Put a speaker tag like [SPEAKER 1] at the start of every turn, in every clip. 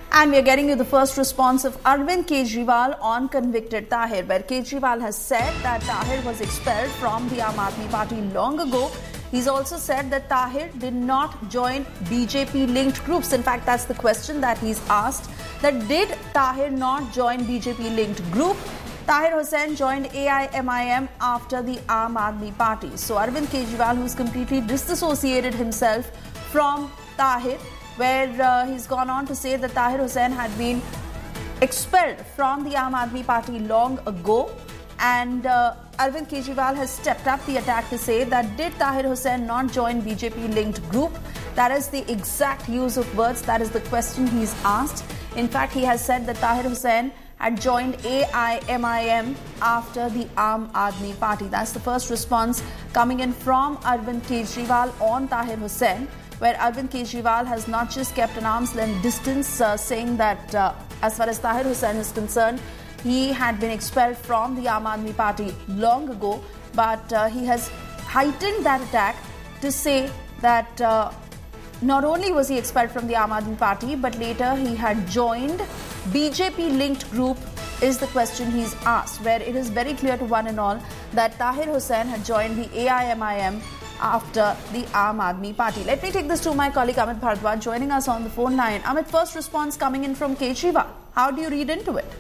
[SPEAKER 1] And we are getting you the first response of Arvind Kejriwal on convicted Tahir, where Kejriwal has said that Tahir was expelled from the Aam Aadmi Party long ago. He's also said that Tahir did not join BJP-linked groups. In fact, that's the question that he's asked, that did Tahir not join BJP-linked group? Tahir Hussain joined AIMIM after the Aam Aadmi Party. So Arvind Kejriwal, who's completely disassociated himself from Tahir, where he's gone on to say that Tahir Hussain had been expelled from the Aam Aadmi Party long ago. And Arvind Kejriwal has stepped up the attack to say that did Tahir Hussain not join BJP-linked group? That is the exact use of words. That is the question he's asked. In fact, he has said that Tahir Hussain had joined AIMIM after the Aam Aadmi Party. That's the first response coming in from Arvind Kejriwal on Tahir Hussain, where Arvind Kejriwal has not just kept an arm's length distance, saying that as far as Tahir Hussain is concerned, he had been expelled from the Aam Aadmi Party long ago, but he has heightened that attack to say that not only was he expelled from the Aam Aadmi Party, but later he had joined BJP-linked group is the question he's asked, where it is very clear to one and all that Tahir Hussain had joined the AIMIM after the Aam Aadmi Party. Let me take this to my colleague Amit Bhardwaj joining us on the phone line. Amit, first response coming in from Kejriwal. How do you read into it?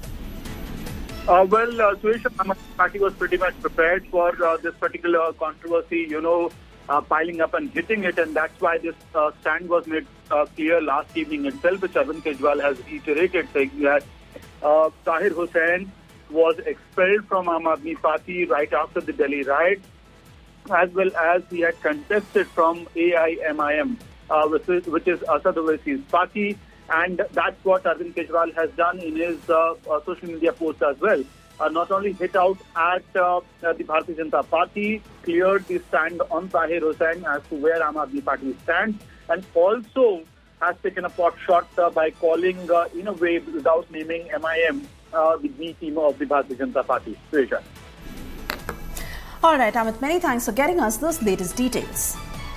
[SPEAKER 2] Suresh, Aam Aadmi Party was pretty much prepared for this particular controversy, piling up and hitting it, and that's why this stand was made clear last evening itself, which Arvind Kejriwal has reiterated, saying that Tahir Hussain was expelled from Aam Aadmi Party right after the Delhi riot, as well as he had contested from AIMIM, which is Asad Owaisi's party, and that's what Arvind Kejriwal has done in his social media post as well. Not only hit out at the Bharatiya Janata Party, cleared the stand on Tahir Hussain as to where Aam Aadmi Party stands, and also has taken a pot shot by calling, in a way, without naming MIM, the B team of the Bharatiya Janata Party. Suresh.
[SPEAKER 1] All right, Amit, many thanks for getting us those latest details.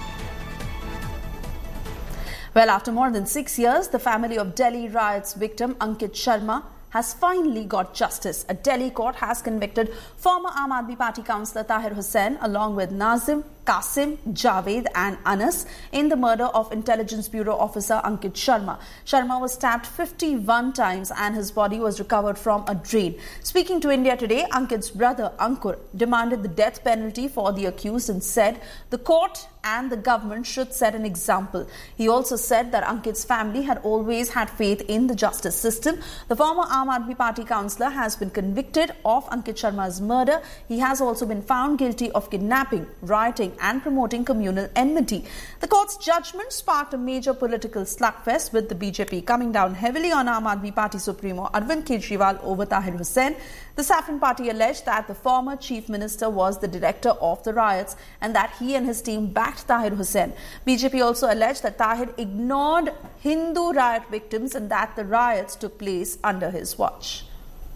[SPEAKER 1] Well, after more than 6 years, the family of Delhi riots victim Ankit Sharma has finally got justice. A Delhi court has convicted former Aam Aadmi Party councillor Tahir Hussain along with Nazim, Qasim, Javed and Anas in the murder of Intelligence Bureau officer Ankit Sharma. Sharma was stabbed 51 times and his body was recovered from a drain. Speaking to India Today, Ankit's brother Ankur demanded the death penalty for the accused and said the court and the government should set an example. He also said that Ankit's family had always had faith in the justice system. The former Aam Aadmi Party councillor has been convicted of Ankit Sharma's murder. He has also been found guilty of kidnapping, rioting and promoting communal enmity. The court's judgment sparked a major political slugfest, with the BJP coming down heavily on Aam Aadmi Party Supremo Arvind Kejriwal over Tahir Hussain. The Saffron Party alleged that the former chief minister was the director of the riots and that he and his team backed Tahir Hussain. BJP also alleged that Tahir ignored Hindu riot victims and that the riots took place under his watch.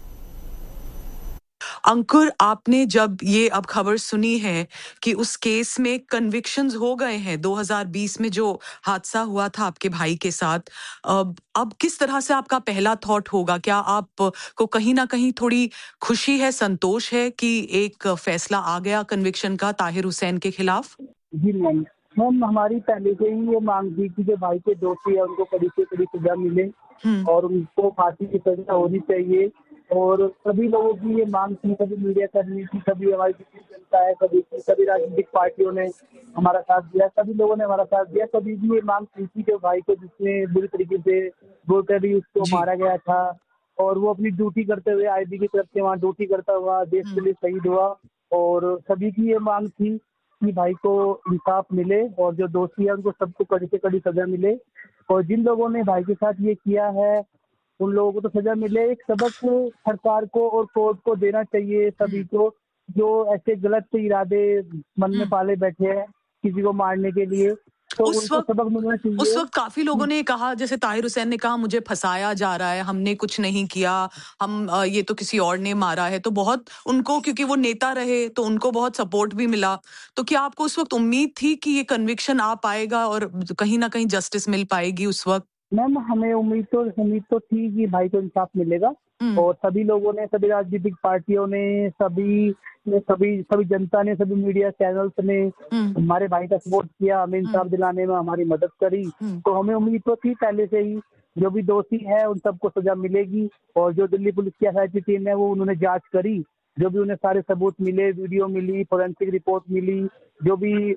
[SPEAKER 3] अंकुर, आपने जब ये अब खबर सुनी है कि उस case में कन्विक्शंस हो गए हैं 2020 में जो हादसा हुआ था आपके भाई के साथ, अब किस तरह से आपका पहला थॉट होगा? क्या आप को कहीं ना कहीं थोड़ी खुशी है, संतोष है कि एक फैसला आ गया कन्विक्शन का ताहिर हुसैन के खिलाफ?
[SPEAKER 4] जी मैम, हमारी पहले से ही ये मांग थी कि जो भाई के दोषी है उनको कड़ी से कड़ी सजा मिले और उनको फांसी की सजा होनी चाहिए। और सभी लोगों की ये मांग थी, सभी मीडिया कर्मी थी, सभी हमारी जितनी जनता है, सभी राजनीतिक पार्टियों ने हमारा साथ दिया, सभी लोगों ने हमारा साथ दिया। सभी की ये मांग थी कि भाई को जिसने बुरी तरीके से बोलकर भी उसको मारा गया था और वो अपनी ड्यूटी करते हुए आईबी की तरफ से वहाँ ड्यूटी करता हुआ देश के लिए शहीद हुआ। और सभी की ये मांग थी कि भाई को इंसाफ मिले और जो दोषी है उनको सबको कड़ी से कड़ी सजा मिले। और जिन लोगों ने भाई के साथ ये किया है उन लोगों को तो सजा मिले। एक सबक सरकार को और कोर्ट को देना चाहिए सभी को, जो ऐसे गलत इरादे मन में पाले बैठे हैं किसी को मारने के लिए, तो
[SPEAKER 3] उस वक्त काफी लोगों ने कहा, जैसे ताहिर हुसैन ने कहा मुझे फंसाया जा रहा है, हमने कुछ नहीं किया, हम ये तो किसी और ने मारा है। तो बहुत उनको, क्योंकि वो नेता रहे तो उनको बहुत सपोर्ट भी मिला। तो क्या आपको उस वक्त उम्मीद थी कि ये कन्विक्शन आ पाएगा और कहीं ना कहीं जस्टिस मिल पाएगी उस वक्त?
[SPEAKER 4] मैम हमें उम्मीद तो थी कि भाई को इंसाफ मिलेगा और सभी लोगों ने, सभी राजनीतिक पार्टियों ने, सभी जनता ने, सभी मीडिया चैनल्स ने हमारे भाई का सपोर्ट किया, हमें इंसाफ दिलाने में हमारी मदद करी। तो हमें उम्मीद तो थी पहले से ही जो भी दोषी है उन सबको सजा मिलेगी। और जो दिल्ली पुलिस की एसआईटी टीम है वो उन्होंने जांच करी, जो भी उन्हें सारे सबूत मिले, वीडियो मिली, फोरेंसिक रिपोर्ट मिली, जो भी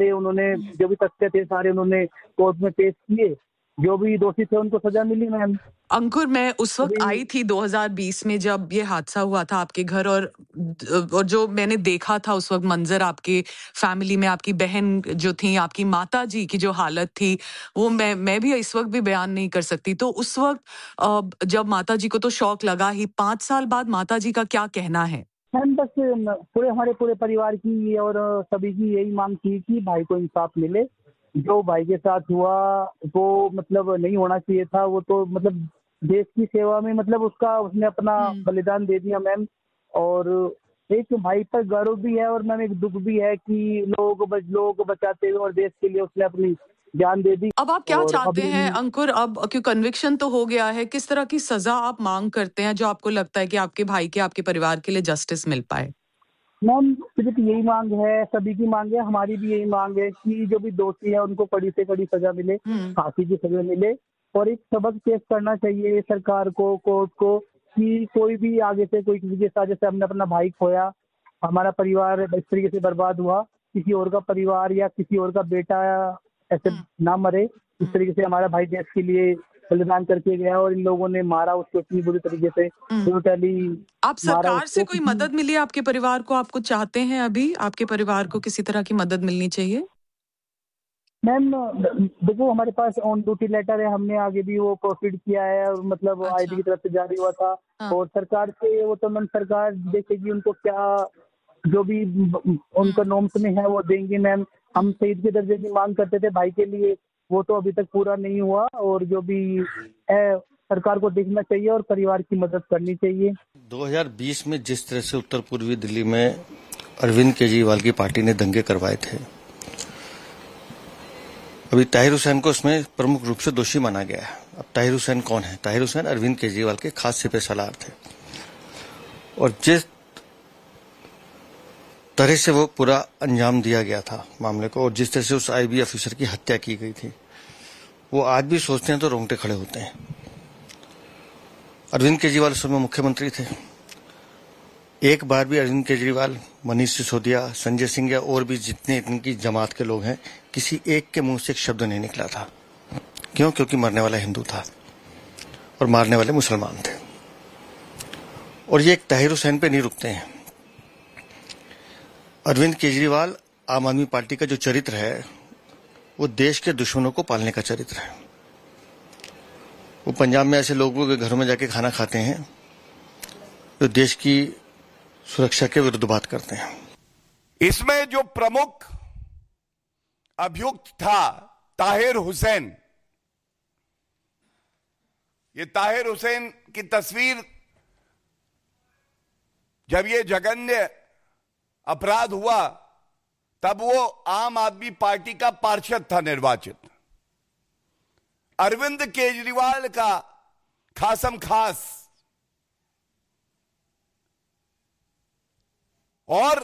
[SPEAKER 4] तथ्य थे सारे उन्होंने कोर्ट में पेश किए, जो भी दोषी थे उनको सजा मिली। मैम
[SPEAKER 3] अंकुर, मैं उस वक्त आई थी 2020 में जब ये हादसा हुआ था आपके घर, और जो मैंने देखा था उस वक्त मंजर आपके फैमिली में, आपकी बहन जो थी, आपकी माता जी की जो हालत थी, वो मैं भी इस वक्त भी बयान नहीं कर सकती। तो उस वक्त जब माता जी को तो शौक लगा ही, 5 साल बाद माता जी का क्या कहना है?
[SPEAKER 4] मैम बस हमारे पूरे परिवार की और सभी की यही मांग थी कि भाई को इंसाफ मिले। जो भाई के साथ हुआ वो मतलब नहीं होना चाहिए था। वो तो मतलब देश की सेवा में मतलब उसने अपना बलिदान दे दिया मैम। और एक भाई पर गर्व भी है और मैम एक दुख भी है कि लोगों को बचाते हुए और देश के लिए उसने अपनी जान दे दी।
[SPEAKER 3] अब आप क्या चाहते हैं अंकुर? अब क्यों कन्विक्शन तो हो गया है, किस तरह की सजा आप मांग करते हैं जो आपको लगता है कि आपके भाई के, आपके परिवार के लिए जस्टिस मिल पाए?
[SPEAKER 4] मैम सिर्फ यही मांग है, सभी की मांग है, हमारी भी यही मांग है कि जो भी दोषी है उनको कड़ी से कड़ी सजा मिले, फांसी की सजा मिले। और एक सबक पेश करना चाहिए सरकार को, कोर्ट को, कि कोई भी आगे से कोई किसी के साथ, जैसे हमने अपना भाई खोया, हमारा परिवार इस तरीके से बर्बाद हुआ, किसी और का परिवार या किसी और का बेटा ऐसे ना मरे। इस तरीके से हमारा भाई देश के लिए बलिदान करके गया और इन लोगों ने मारा उसको इतनी बुरी तरीके से, ब्रूटली।
[SPEAKER 3] आप सरकार से कोई मदद मिली आपके परिवार को? आपको चाहते हैं अभी आपके परिवार को किसी तरह की मदद मिलनी चाहिए?
[SPEAKER 4] मैम देखो हमारे पास ऑन ड्यूटी लेटर है, हमने आगे भी वो प्रोसीड किया है और मतलब आईटी की तरफ से जारी हुआ था। और सरकार से वो तो मैम सरकार देखेगी उनको क्या जो भी उनका नॉर्म्स में है वो देंगी। मैम हम शहीद के दर्जे की मांग करते थे भाई के लिए, वो तो अभी तक पूरा नहीं हुआ। और जो भी है सरकार को देखना चाहिए और परिवार की मदद करनी चाहिए।
[SPEAKER 5] 2020 में जिस तरह से उत्तर पूर्वी दिल्ली में अरविंद केजरीवाल की पार्टी ने दंगे करवाए थे, अभी ताहिर हुसैन को उसमें प्रमुख रूप से दोषी माना गया है। अब ताहिर हुसैन कौन है? ताहिर हुसैन अरविंद केजरीवाल के खास सिपह सालार थे और जिस तरह से वो पूरा अंजाम दिया गया था मामले को और जिस तरह से उस आईबी ऑफिसर की हत्या की गई थी, वो आज भी सोचते हैं तो रोंगटे खड़े होते हैं। अरविंद केजरीवाल उस समय मुख्यमंत्री थे। एक बार भी अरविंद केजरीवाल, मनीष सिसोदिया, संजय सिंह या और भी जितने इनकी जमात के लोग हैं, किसी एक के मुंह से एक शब्द नहीं निकला था। क्यों? क्योंकि मरने वाला हिंदू था और मारने वाले मुसलमान थे। और ये एक ताहिर हुसैन पे नहीं रुकते हैं। अरविंद केजरीवाल आम आदमी पार्टी का जो चरित्र है वो देश के दुश्मनों को पालने का चरित्र है। वो पंजाब में ऐसे लोगों के घरों में जाके खाना खाते हैं जो देश की सुरक्षा के विरुद्ध बात करते हैं।
[SPEAKER 6] इसमें जो प्रमुख अभियुक्त था ताहिर हुसैन, ये ताहिर हुसैन की तस्वीर जब ये जघन्य अपराध हुआ तब वो आम आदमी पार्टी का पार्षद था निर्वाचित। अरविंद केजरीवाल का खासम खास और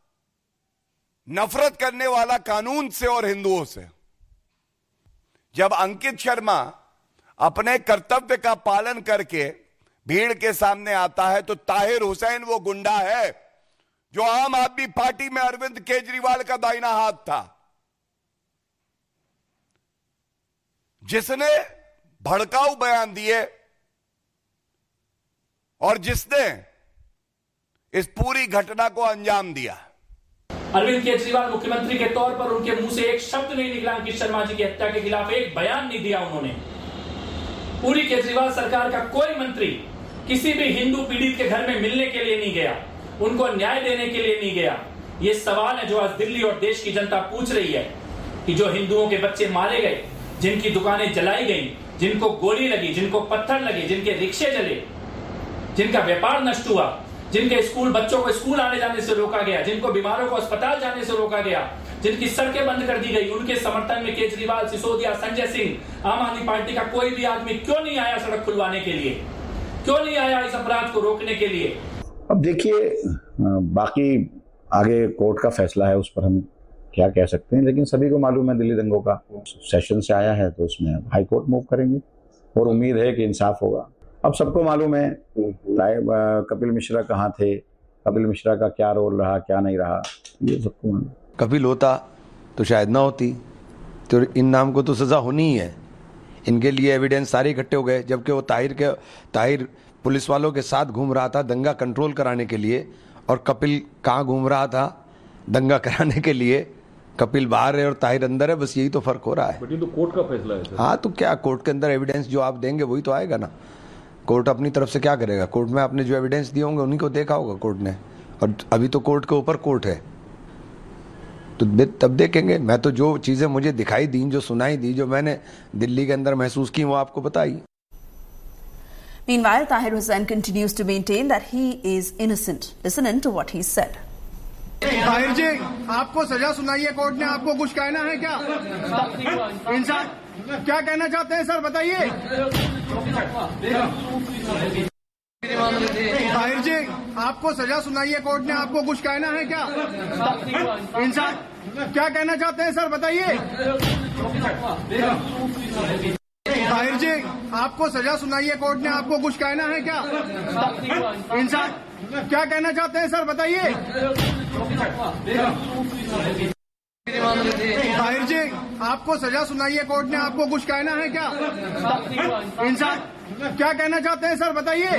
[SPEAKER 6] नफरत करने वाला कानून से और हिंदुओं से। जब अंकित शर्मा अपने कर्तव्य का पालन करके भीड़ के सामने आता है तो ताहिर हुसैन वो गुंडा है जो आम आदमी पार्टी में अरविंद केजरीवाल का दाहिना हाथ था, जिसने भड़काऊ बयान दिए और जिसने इस पूरी घटना को अंजाम दिया।
[SPEAKER 7] अरविंद केजरीवाल मुख्यमंत्री के तौर पर उनके मुंह से एक शब्द नहीं निकला अंकित शर्मा जी की हत्या के खिलाफ, एक बयान नहीं दिया उन्होंने। पूरी केजरीवाल सरकार का कोई मंत्री किसी भी हिंदू पीड़ित के घर में मिलने के लिए नहीं गया, उनको न्याय देने के लिए नहीं गया। ये सवाल है जो आज दिल्ली और देश की जनता पूछ रही है कि जो हिंदुओं के बच्चे मारे गए, जिनकी दुकानें जलाई गई, जिनको गोली लगी, जिनको पत्थर लगे, जिनके रिक्शे जले, जिनका व्यापार नष्ट हुआ, जिनके स्कूल बच्चों को स्कूल आने जाने से रोका गया, जिनको बीमारों को अस्पताल जाने से रोका गया, जिनकी सड़कें बंद कर दी गई, उनके समर्थन में केजरीवाल, सिसोदिया, संजय सिंह, आम आदमी पार्टी का कोई भी आदमी क्यों नहीं आया सड़क खुलवाने के लिए? क्यों नहीं आया इस अपराध को रोकने के लिए?
[SPEAKER 8] अब देखिए, बाकी आगे कोर्ट का फैसला है, उस पर हम क्या कह सकते हैं, लेकिन सभी को मालूम है दिल्ली दंगों का सेशन से आया है तो उसमें हाई कोर्ट मूव करेंगे और उम्मीद है कि इंसाफ होगा। अब सबको मालूम है कपिल मिश्रा कहाँ थे, कपिल मिश्रा का क्या रोल रहा, क्या नहीं रहा, ये सबको मालूम।
[SPEAKER 9] कपिल होता तो शायद ना होती, तो इन नाम को तो सजा होनी ही है। इनके लिए एविडेंस सारे इकट्ठे हो गए, जबकि वो ताहिर पुलिस वालों के साथ घूम रहा था दंगा कंट्रोल कराने के लिए, और कपिल कहाँ घूम रहा था दंगा कराने के लिए। कपिल बाहर है और ताहिर अंदर है, बस यही तो फर्क हो रहा है।
[SPEAKER 10] बट ये तो कोर्ट का फैसला है सर।
[SPEAKER 9] हाँ, तो क्या कोर्ट के अंदर एविडेंस जो आप देंगे वही तो आएगा ना। कोर्ट अपनी तरफ से क्या करेगा? कोर्ट में आपने जो एविडेंस दिए होंगे उन्हीं को देखा होगा कोर्ट ने, और अभी तो कोर्ट के ऊपर कोर्ट है, तो तब देखेंगे। मैं तो जो चीजें मुझे दिखाई दी, जो सुनाई दी, जो मैंने दिल्ली के अंदर महसूस की, वो आपको बताई।
[SPEAKER 1] Meanwhile, Tahir Hussain continues to maintain that he is innocent. Listen in to what he said.
[SPEAKER 11] Tahir जी, आपको सजा सुनाई है कोर्ट ने, आपको कुछ कहना है क्या? इंसान क्या कहना चाहते हैं सर, बताइए। ताहिर जी, आपको सजा सुनाई है कोर्ट ने, आपको कुछ कहना है क्या? इंसान क्या कहना चाहते हैं सर, बताइए। ताहिर जी, आपको सजा सुनाई है कोर्ट ने, आपको कुछ कहना है क्या? इंसान क्या कहना चाहते हैं सर, बताइए। ताहिर जी, आपको सजा सुनाई है कोर्ट ने, आपको कुछ कहना है क्या? इंसान क्या कहना चाहते हैं सर, बताइए।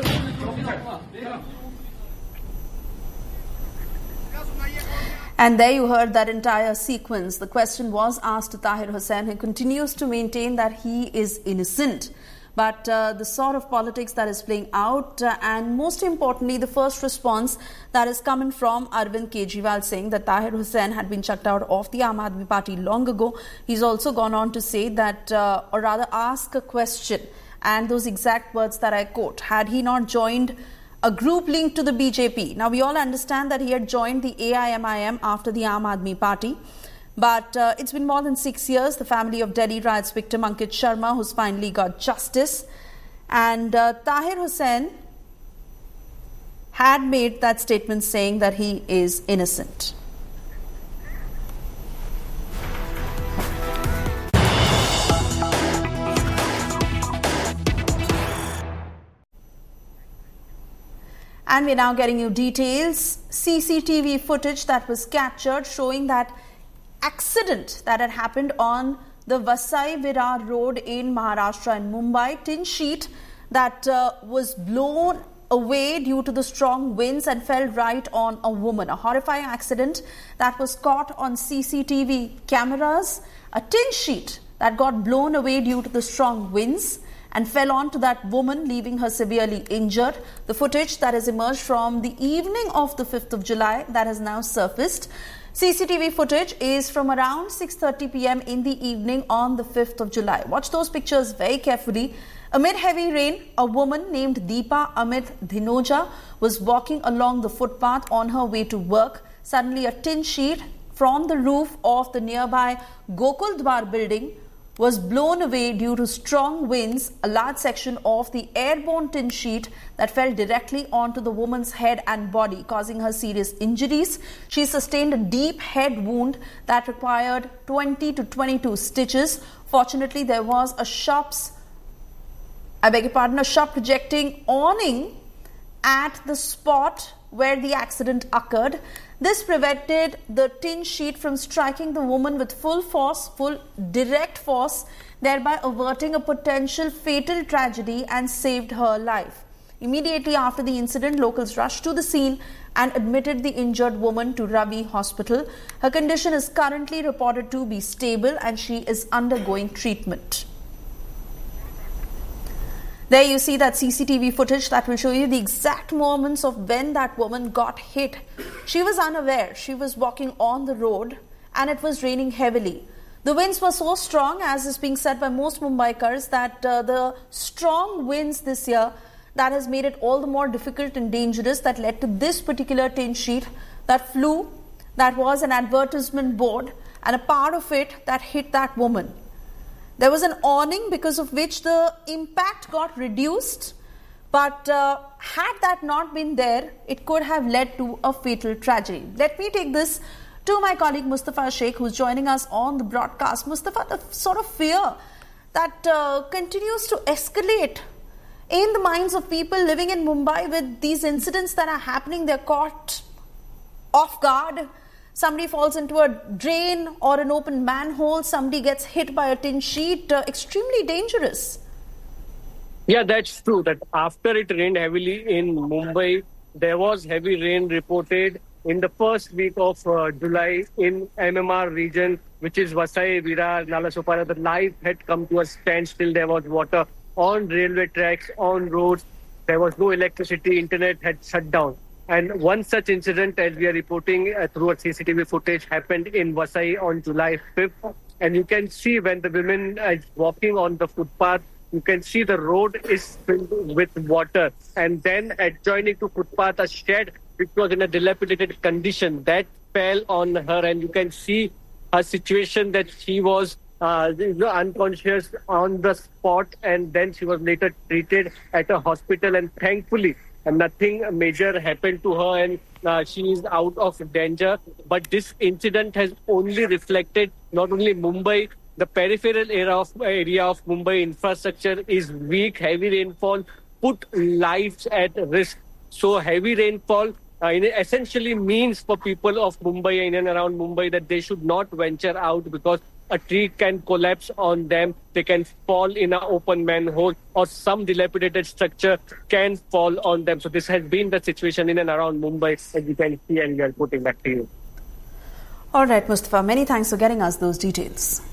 [SPEAKER 1] And there you heard that entire sequence. The question was asked to Tahir Hussain, who continues to maintain that he is innocent. But the sort of politics that is playing out, and most importantly, the first response that is coming from Arvind Kejriwal saying that Tahir Hussain had been chucked out of the Aam Aadmi Party long ago. He's also gone on to say that, or rather ask a question, and those exact words that I quote, had he not joined a group linked to the BJP. Now, we all understand that he had joined the AIMIM after the Aam Aadmi Party. But it's been more than 6 years. The family of Delhi riots victim Ankit Sharma, who's finally got justice. And Tahir Hussain had made that statement saying that he is innocent. And we're now getting you details. CCTV footage that was captured showing that accident that had happened on the Vasai Virar Road in Maharashtra in Mumbai. Tin sheet that was blown away due to the strong winds and fell right on a woman. A horrifying accident that was caught on CCTV cameras. A tin sheet that got blown away due to the strong winds and fell onto that woman, leaving her severely injured. The footage that has emerged from the evening of the 5th of July that has now surfaced. CCTV footage is from around 6:30 p.m. in the evening on the 5th of July. Watch those pictures very carefully. Amid heavy rain, a woman named Deepa Amit Dhinoja was walking along the footpath on her way to work. Suddenly, a tin sheet from the roof of the nearby Gokul Dwar building was blown away due to strong winds. A large section of the airborne tin sheet that fell directly onto the woman's head and body, causing her serious injuries. She sustained a deep head wound that required 20 to 22 stitches. Fortunately, there was a shop projecting awning at the spot where the accident occurred. This prevented the tin sheet from striking the woman with full direct force, thereby averting a potential fatal tragedy and saved her life. Immediately after the incident, locals rushed to the scene and admitted the injured woman to Ravi Hospital. Her condition is currently reported to be stable and she is undergoing treatment. There you see that CCTV footage that will show you the exact moments of when that woman got hit. She was unaware. She was walking on the road and it was raining heavily. The winds were so strong, as is being said by most Mumbaikars, that the strong winds this year that has made it all the more difficult and dangerous, that led to this particular tin sheet that flew that was an advertisement board, and a part of it that hit that woman. There was an awning because of which the impact got reduced, but had that not been there, it could have led to a fatal tragedy. Let me take this to my colleague Mustafa Sheikh, who's joining us on the broadcast. Mustafa, the sort of fear that continues to escalate in the minds of people living in Mumbai with these incidents that are happening, they're caught off guard. Somebody falls into a drain or an open manhole, somebody gets hit by a tin sheet, extremely dangerous.
[SPEAKER 10] Yeah, that's true. That after it rained heavily in Mumbai, there was heavy rain reported in the first week of July in MMR region, which is Vasai, Virar, Nalasopara. The life had come to a standstill. There was water on railway tracks, on roads. There was no electricity. Internet had shut down. And one such incident, as we are reporting through a CCTV footage, happened in Vasai on July 5th. And you can see when the women are walking on the footpath, you can see the road is filled with water. And then adjoining to footpath, a shed which was in a dilapidated condition, that fell on her. And you can see her situation that she was unconscious on the spot. And then she was later treated at a hospital. And thankfully, nothing major happened to her and she is out of danger. But this incident has only reflected not only Mumbai, the peripheral area of Mumbai infrastructure is weak. Heavy rainfall put lives at risk. So heavy rainfall essentially means for people of Mumbai, in and around Mumbai, that they should not venture out because a tree can collapse on them. They can fall in an open manhole or some dilapidated structure can fall on them. So this has been the situation in and around Mumbai, as you can see, and we are putting back to you.
[SPEAKER 1] All right, Mustafa, many thanks for getting us those details.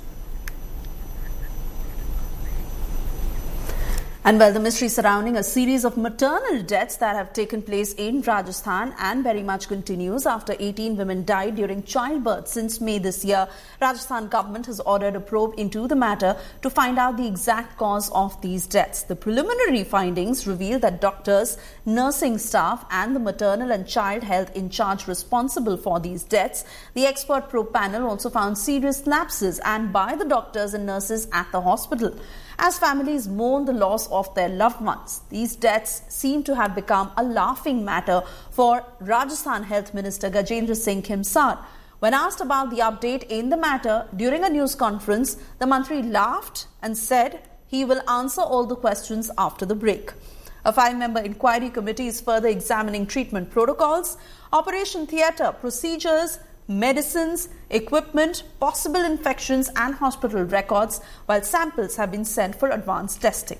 [SPEAKER 1] And well, the mystery surrounding a series of maternal deaths that have taken place in Rajasthan and very much continues after 18 women died during childbirth since May this year. Rajasthan government has ordered a probe into the matter to find out the exact cause of these deaths. The preliminary findings reveal that doctors, nursing staff and the maternal and child health in charge responsible for these deaths. The expert probe panel also found serious lapses and by the doctors and nurses at the hospital. As families mourn the loss of their loved ones, these deaths seem to have become a laughing matter for Rajasthan Health Minister Gajendra Singh Khimsar. When asked about the update in the matter during a news conference, the Mantri laughed and said he will answer all the questions after the break. A 5-member inquiry committee is further examining treatment protocols, operation theatre procedures, medicines, equipment, possible infections and hospital records, while samples have been sent for advanced testing.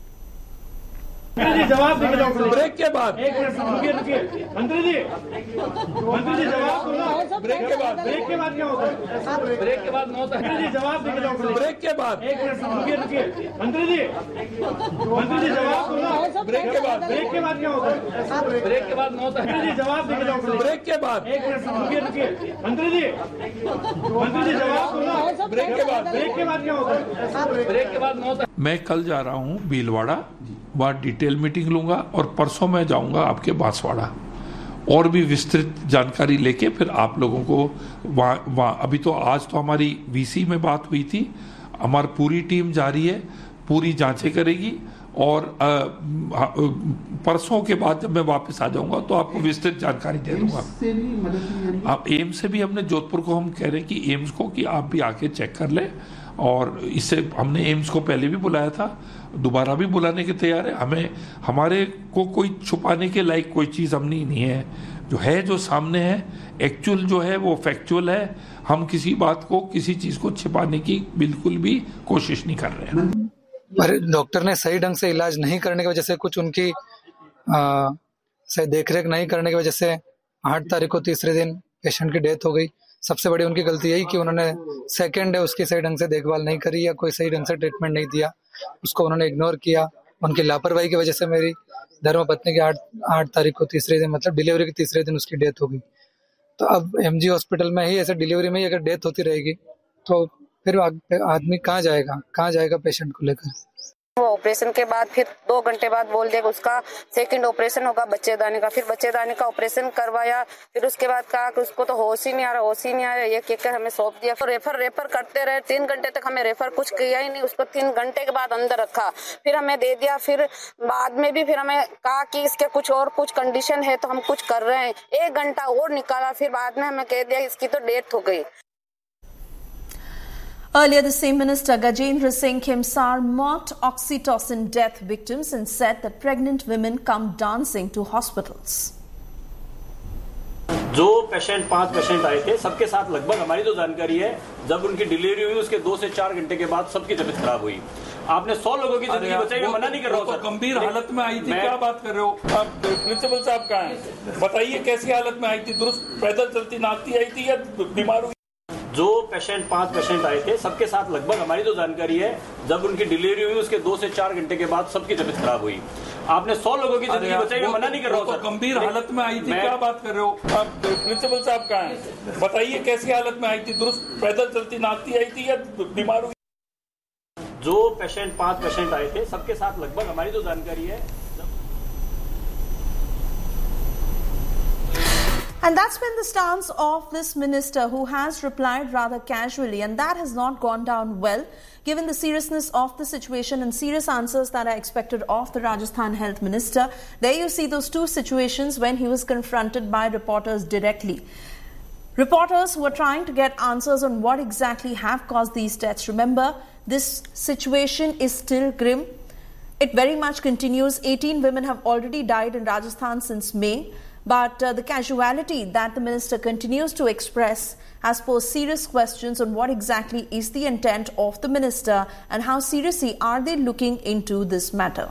[SPEAKER 12] Break के बाद एक minute रुकिए मंत्री जी जवाब दो ना break के बाद क्या होता है ब्रेक के बाद न होता है जी जवाब दीजिए ब्रेक के बाद एक मिनट रुकिए मंत्री जी जवाब दो ना ब्रेक के बाद क्या होता है ब्रेक के बाद न होता है जी जवाब दीजिए ब्रेक के बाद एक मिनट रुकिए मंत्री जी जवाब दो ना ब्रेक के बाद क्या होता है ब्रेक के बाद न होता है।
[SPEAKER 13] मैं कल जा रहा हूँ भीलवाड़ा, वहाँ डिटेल मीटिंग लूंगा और परसों मैं जाऊंगा आपके बांसवाड़ा और भी विस्तृत जानकारी लेके फिर आप लोगों को वहाँ अभी तो आज तो हमारी वीसी में बात हुई थी, हमारी पूरी टीम जा रही है, पूरी जांचें करेगी और परसों के बाद जब मैं वापस आ जाऊंगा तो आपको विस्तृत जानकारी दे दूंगा। आप एम्स से भी हमने जोधपुर को हम कह रहे हैं कि एम्स को कि आप भी आके चेक कर लें और इससे हमने एम्स को पहले भी बुलाया था, दोबारा भी बुलाने के तैयार है। हमें हमारे को कोई छुपाने के लायक कोई चीज़ हमने नहीं है, जो सामने है एक्चुअल जो है वो फैक्चुअल है। हम किसी बात को किसी चीज़ को छिपाने की बिल्कुल भी कोशिश नहीं कर रहे हैं।
[SPEAKER 14] पर डॉक्टर ने सही ढंग से इलाज नहीं करने की वजह से कुछ उनकी सही देखरेख नहीं करने की वजह से 8 तारीख को तीसरे दिन पेशेंट की डेथ हो गई। सबसे बड़ी उनकी गलती यही कि उन्होंने सेकंड है उसकी सही ढंग से देखभाल नहीं करी या कोई सही ढंग से ट्रीटमेंट नहीं दिया, उसको उन्होंने इग्नोर किया। उनकी लापरवाही की वजह से मेरी धर्मपत्नी की 8 तारीख को तीसरे दिन मतलब डिलीवरी के तीसरे दिन उसकी डेथ हो गई। तो अब एमजी हॉस्पिटल में ही ऐसे डिलीवरी में ही अगर डेथ होती रहेगी तो फिर आदमी कहाँ जाएगा पेशेंट को लेकर।
[SPEAKER 15] वो ऑपरेशन के बाद फिर 2 घंटे बाद बोल दिया कि उसका सेकंड ऑपरेशन होगा बच्चेदानी का। फिर बच्चेदानी का ऑपरेशन करवाया, फिर उसके बाद कहा कि उसको तो होश ही नहीं आ रहा, ये कहकर हमें सौंप दिया। फिर रेफर करते रहे 3 घंटे तक, हमें रेफर कुछ किया ही नहीं। उसको 3 घंटे के बाद अंदर रखा, फिर हमें दे दिया। फिर बाद में भी फिर हमें कहा कि इसके कुछ कंडीशन है तो हम कुछ कर रहे हैं। 1 घंटा और निकाला, फिर बाद में हमें कह दिया इसकी तो डेथ हो गई।
[SPEAKER 1] Earlier, the same minister, Gajendra Singh Khemsar, mocked oxytocin death victims and said that pregnant women come dancing to hospitals.
[SPEAKER 16] जो पेशेंट 5 पेशेंट आए थे, सबके साथ लगभग हमारी जो जानकारी है, जब उनकी डिलीवरी हुई उसके 2 से 4 घंटे के बाद सबकी तबीयत खराब हुई। आपने 100 लोगों की जिंदगी बचाई, मैं मना नहीं कर रहा हूँ।
[SPEAKER 13] गंभीर हालत में आई थी, क्या बात कर रहे हो आप? प्रिंसिपल साहब कहाँ हैं? बताइए कैसी हालत में आई थी? दुरुस्त पैदल चलती नाचती आई थी या बीमार हुई?
[SPEAKER 16] जो पेशेंट 5 पेशेंट आए थे, सबके साथ लगभग हमारी जो जानकारी है, जब उनकी डिलीवरी हुई उसके 2 से 4 घंटे के बाद सबकी तबीयत खराब हुई। आपने 100 लोगों की जिंदगी बचाई, मैं मना नहीं कर रहा हूँ।
[SPEAKER 13] गंभीर हालत में आई थी, क्या बात कर रहे हो आप? प्रिंसिपल साहब कहाँ हैं? बताइए कैसी हालत में आई थी? दुरुस्त पैदल चलती नाचती आई थी या बीमार हुई?
[SPEAKER 16] जो पेशेंट 5 पेशेंट आए थे, सबके साथ लगभग हमारी जो जानकारी है।
[SPEAKER 1] And that's been the stance of this minister, who has replied rather casually, and that has not gone down well given the seriousness of the situation and serious answers that are expected of the Rajasthan Health Minister. There you see those 2 situations when he was confronted by reporters directly. Reporters who are trying to get answers on what exactly have caused these deaths. Remember, this situation is still grim. It very much continues. 18 women have already died in Rajasthan since May. But the casuality that the minister continues to express has posed serious questions on what exactly is the intent of the minister and how seriously are they looking into this matter.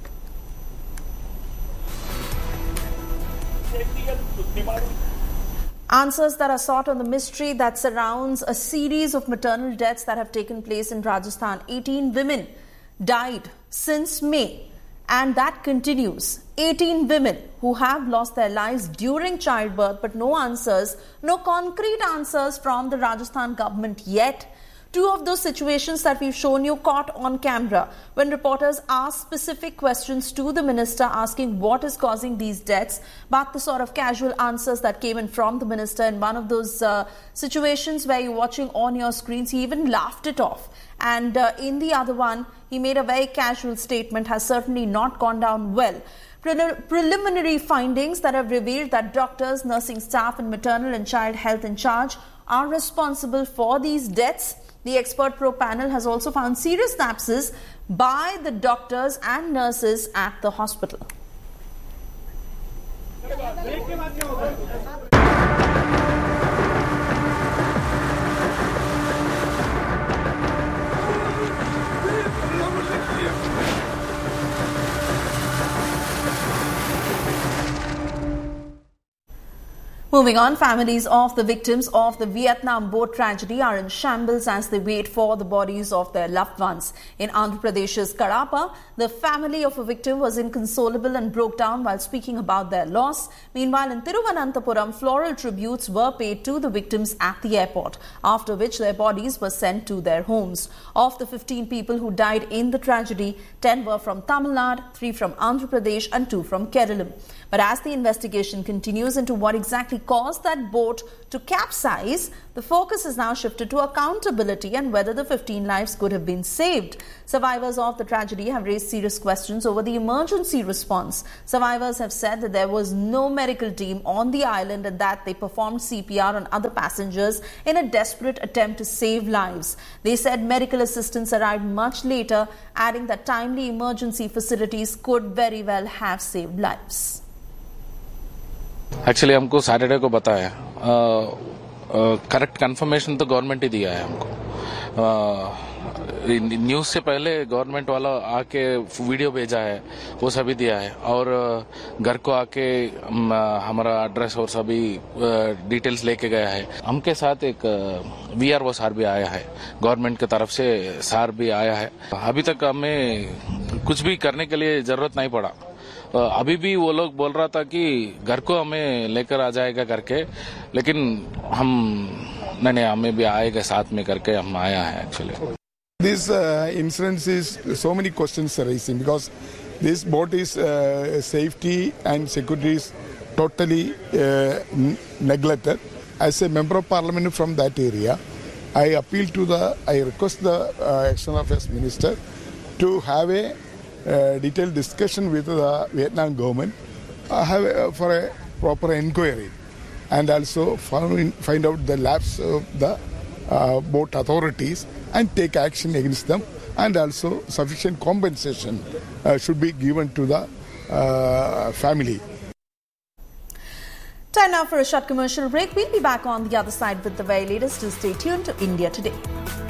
[SPEAKER 1] Answers that are sought on the mystery that surrounds a series of maternal deaths that have taken place in Rajasthan. 18 women died since May. And that continues. 18 women who have lost their lives during childbirth, but no answers, no concrete answers from the Rajasthan government yet. 2 of those situations that we've shown you caught on camera when reporters asked specific questions to the minister asking what is causing these deaths, but the sort of casual answers that came in from the minister in one of those situations where you're watching on your screens, he even laughed it off. And in the other one, he made a very casual statement, has certainly not gone down well. Preliminary findings that have revealed that doctors, nursing staff and maternal and child health in charge are responsible for these deaths. The expert pro panel has also found serious lapses by the doctors and nurses at the hospital. Moving on, families of the victims of the Vietnam boat tragedy are in shambles as they wait for the bodies of their loved ones. In Andhra Pradesh's Kadapa, the family of a victim was inconsolable and broke down while speaking about their loss. Meanwhile, in Thiruvananthapuram, floral tributes were paid to the victims at the airport, after which their bodies were sent to their homes. Of the 15 people who died in the tragedy, 10 were from Tamil Nadu, 3 from Andhra Pradesh and 2 from Kerala. But as the investigation continues into what exactly caused that boat to capsize, the focus is now shifted to accountability and whether the 15 lives could have been saved. Survivors of the tragedy have raised serious questions over the emergency response. Survivors have said that there was no medical team on the island and that they performed CPR on other passengers in a desperate attempt to save lives. They said medical assistance arrived much later, adding that timely emergency facilities could very well have saved lives.
[SPEAKER 17] Actually हमको Saturday को बताया, correct confirmation तो government ही दिया है हमको। News से पहले government वाला आके वीडियो भेजा है, वो सभी दिया है और घर को आके हमारा एड्रेस और सभी डिटेल्स लेके गया है। हमके साथ एक वीआरओ सर भी आया है, गवर्नमेंट की तरफ से सर भी आया है। अभी तक हमें कुछ भी करने के लिए जरूरत नहीं पड़ा। अभी भी वो लोग बोल रहा था कि घर को हमें लेकर आ जाएगा करके, लेकिन हम नहीं हमें भी आएगा साथ में करके हम आया है actually.
[SPEAKER 18] This incident is so many questions arising because this boat is safety and security is totally neglected. As a member of parliament from that area, I request the External Affairs Minister to have a detailed discussion with the Vietnam government for a proper inquiry and also find out the lapse of the boat authorities and take action against them, and also sufficient compensation should be given to the family.
[SPEAKER 1] Time now for a short commercial break. We'll be back on the other side with the very latest. Stay tuned to India Today.